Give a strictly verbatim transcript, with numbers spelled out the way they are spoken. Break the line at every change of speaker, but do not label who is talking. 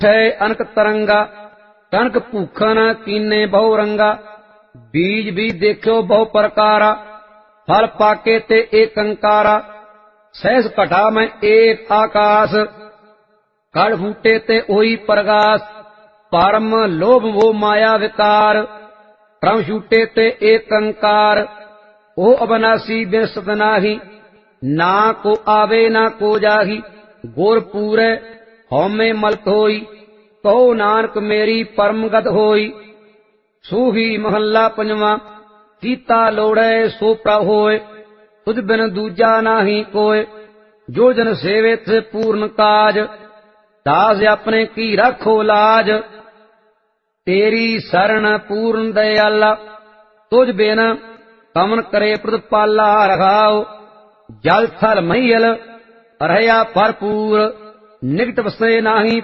अनक तरंगा कनक भूखन कीने बहु रंगा। बीज भी देखो बहु प्रकारा फल पाके ते एक कंकारा। सहस घटा में एक आकाश कड़ फूटे ते ओही प्रगास। परम लोभ वो माया विकार क्रम छूटे ते एक कंकार। ओ अविनाशी बिन सत नाही ना को आवे ना को जाही। गुर पूरे हौमे मलत होई कहो नानक मेरी परम गत होई। सूही महला पंजवा कीता लोड़े सो प्रभ होए तुझ बिन दूजा नाही कोय। जो जन सेवे से पूर्ण काज दास अपने की रखो लाज। तेरी शरण पूर्ण दयाला तुझ बिन कमन करे प्रतिपाला। रखाओ जल थल महियल रहया भरपूर निकट बसे नाही